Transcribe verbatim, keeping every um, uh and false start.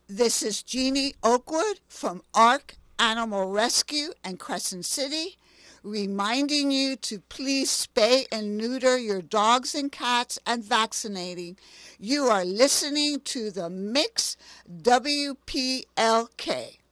This is Jeannie Oakwood from ARC Animal Rescue in Crescent City, reminding you to please spay and neuter your dogs and cats and vaccinating. You are listening to the Mix W P L K.